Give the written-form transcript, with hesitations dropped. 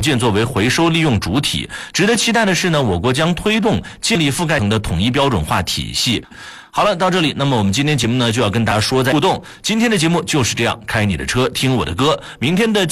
件作为回收利用主体。值得期待的是呢，我国将推动建立覆盖层的统一标准化体系。好了，到这里，那么我们今天节目呢就要跟大家说再互动。今天的节目就是这样，开你的车，听我的歌。明天的